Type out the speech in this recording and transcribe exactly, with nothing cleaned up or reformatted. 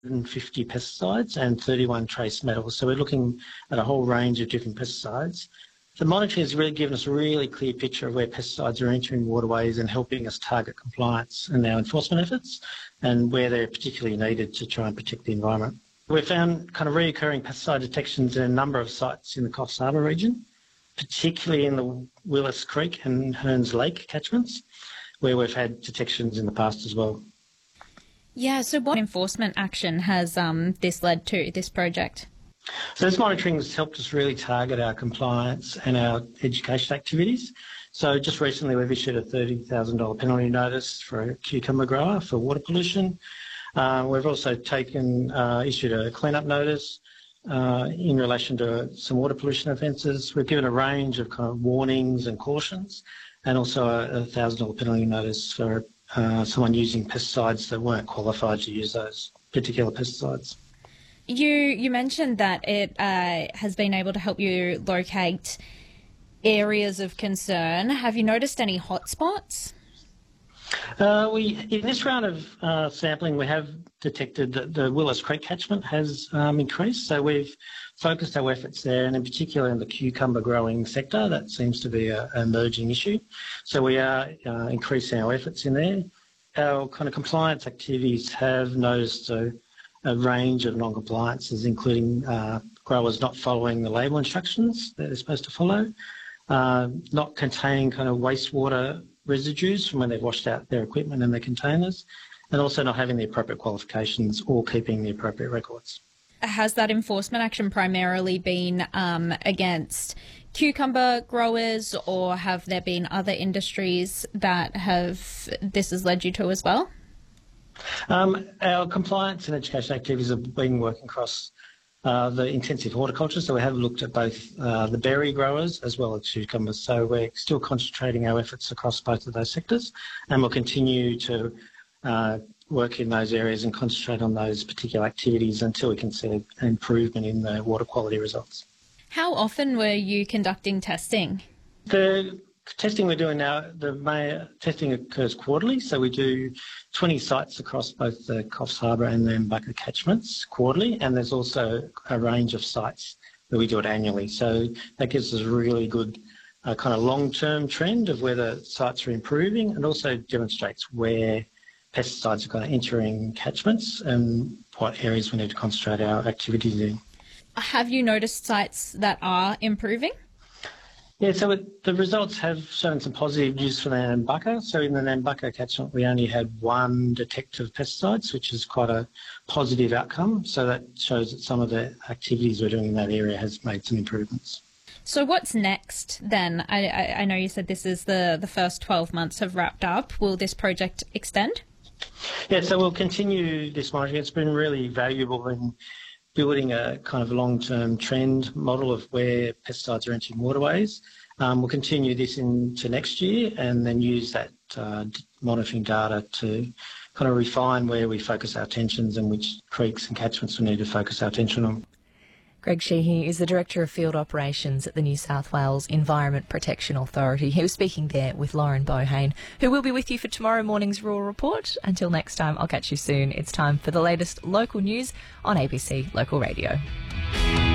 fifty pesticides and thirty-one trace metals. So we're looking at a whole range of different pesticides. The monitoring has really given us a really clear picture of where pesticides are entering waterways and helping us target compliance in our enforcement efforts and where they're particularly needed to try and protect the environment. We've found kind of recurring pesticide detections in a number of sites in the Coffs Harbour region, particularly in the Willis Creek and Hearns Lake catchments, where we've had detections in the past as well. Yeah, so what enforcement action has um, this led to, this project? So this monitoring has helped us really target our compliance and our education activities. So just recently we've issued a thirty thousand dollars penalty notice for a cucumber grower for water pollution. Uh, we've also taken, uh, issued a clean-up notice uh, in relation to some water pollution offences. We've given a range of kind of warnings and cautions, and also a one thousand dollars penalty notice for uh, someone using pesticides that weren't qualified to use those particular pesticides. You you mentioned that it uh, has been able to help you locate areas of concern. Have you noticed any hotspots? Uh, we in this round of uh, sampling, we have detected that the Willis Creek catchment has um, increased. So we've focused our efforts there, and in particular in the cucumber growing sector. That seems to be a, an emerging issue. So we are uh, increasing our efforts in there. Our kind of compliance activities have noticed a, a range of non-compliances, including uh, growers not following the label instructions that they're supposed to follow, uh, not containing kind of wastewater residues from when they've washed out their equipment and their containers, and also not having the appropriate qualifications or keeping the appropriate records. Has that enforcement action primarily been um, against cucumber growers, or have there been other industries that have this has led you to as well? Um, our compliance and education activities have been working across uh, the intensive horticulture, so we have looked at both uh, the berry growers as well as cucumbers. So we're still concentrating our efforts across both of those sectors, and we'll continue to uh, work in those areas and concentrate on those particular activities until we can see an improvement in the water quality results. How often were you conducting testing? The testing we're doing now, the May, testing occurs quarterly, so we do twenty sites across both the Coffs Harbour and the Mbucka catchments quarterly, and there's also a range of sites that we do it annually. So that gives us a really good uh, kind of long-term trend of whether sites are improving, and also demonstrates where pesticides are kind of entering catchments and what areas we need to concentrate our activities in. Have you noticed sites that are improving? Yeah, so it, the results have shown some positive news for the Nambucca. So in the Nambucca catchment, we only had one detect of pesticides, which is quite a positive outcome. So that shows that some of the activities we're doing in that area has made some improvements. So what's next then? I, I, I know you said this is the, the first twelve months have wrapped up. Will this project extend? Yeah, so we'll continue this monitoring. It's been really valuable in building a kind of long-term trend model of where pesticides are entering waterways. Um, we'll continue this into next year and then use that uh, monitoring data to kind of refine where we focus our attentions and which creeks and catchments we need to focus our attention on. Greg Sheehy is the Director of Field Operations at the New South Wales Environment Protection Authority. He was speaking there with Lauren Bohane, who will be with you for tomorrow morning's Rural Report. Until next time, I'll catch you soon. It's time for the latest local news on A B C Local Radio.